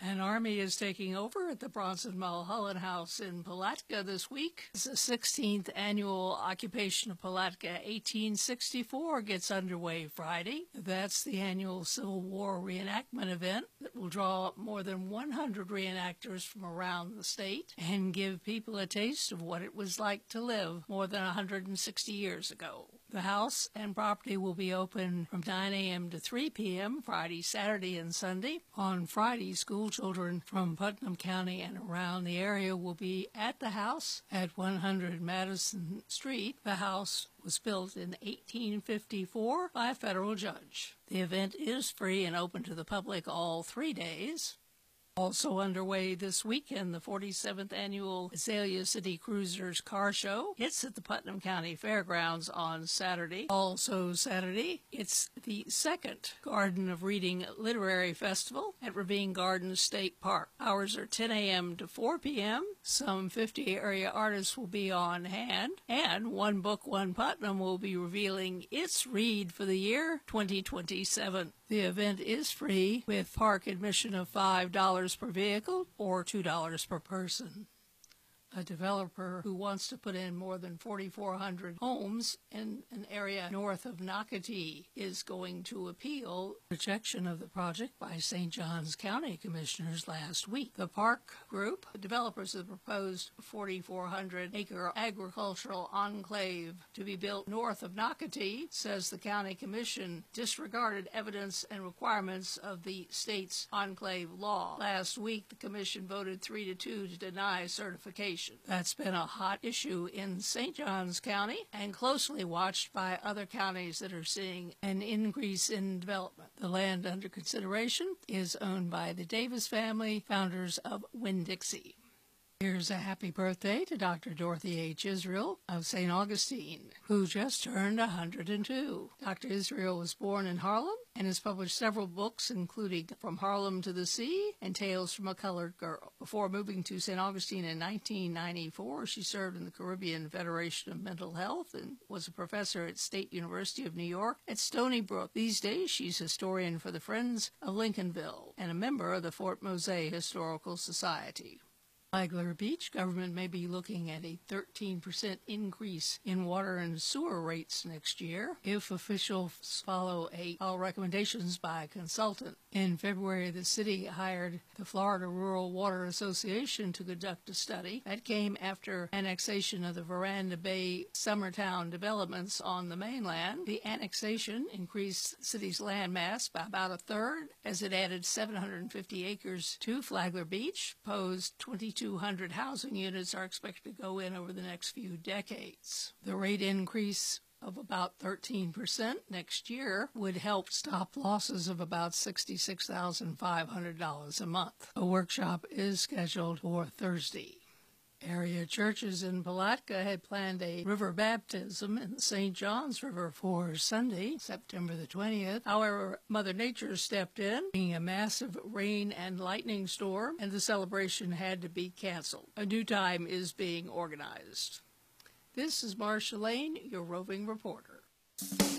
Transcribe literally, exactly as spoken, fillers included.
An army is taking over at the Bronson Mulholland House in Palatka this week. The sixteenth annual Occupation of Palatka eighteen sixty-four gets underway Friday. That's the annual Civil War reenactment event that will draw up more than one hundred reenactors from around the state and give people a taste of what it was like to live more than one hundred sixty years ago. The house and property will be open from nine a.m. to three p.m. Friday, Saturday, and Sunday. On Friday, school children from Putnam County and around the area will be at the house at one hundred Madison Street. The house was built in eighteen fifty-four by a federal judge. The event is free and open to the public all three days. Also underway this weekend, the forty-seventh Annual Azalea City Cruisers Car Show. It's at the Putnam County Fairgrounds on Saturday. Also Saturday, it's the second Garden of Reading Literary Festival at Ravine Gardens State Park. Hours are ten a.m. to four p.m. Some fifty area artists will be on hand, and One Book, One Putnam will be revealing its read for the year twenty twenty-seven. The event is free, with park admission of five dollars per vehicle or two dollars per person. A developer who wants to put in more than forty-four hundred homes in an area north of Nocatee is going to appeal rejection of the project by Saint Johns County Commissioners last week. The Park Group, the developers of the proposed forty-four hundred acre agricultural enclave to be built north of Nocatee, says the County Commission disregarded evidence and requirements of the state's enclave law. Last week, the Commission voted three to two to deny certification. That's been a hot issue in Saint Johns County and closely watched by other counties that are seeing an increase in development. The land under consideration is owned by the Davis family, founders of Winn-Dixie. Here's a happy birthday to Doctor Dorothy H. Israel of Saint Augustine, who just turned one hundred two. Doctor Israel was born in Harlem and has published several books, including From Harlem to the Sea and Tales from a Colored Girl. Before moving to Saint Augustine in nineteen ninety-four, she served in the Caribbean Federation of Mental Health and was a professor at State University of New York at Stony Brook. These days, she's historian for the Friends of Lincolnville and a member of the Fort Mose Historical Society. Flagler Beach, government may be looking at a thirteen percent increase in water and sewer rates next year if officials follow a follow recommendations by a consultant. In February, the city hired the Florida Rural Water Association to conduct a study. That came after annexation of the Veranda Bay Summertown developments on the mainland. The annexation increased the city's land mass by about a third as it added seven hundred fifty acres to Flagler Beach, posed twenty-two hundred housing units are expected to go in over the next few decades. The rate increase of about thirteen percent next year would help stop losses of about sixty-six thousand five hundred dollars a month. A workshop is scheduled for Thursday. Area churches in Palatka had planned a river baptism in the Saint Johns River for Sunday, September the twentieth. However, Mother Nature stepped in, bringing a massive rain and lightning storm, and the celebration had to be canceled. A new time is being organized. This is Marcia Lane, your roving reporter.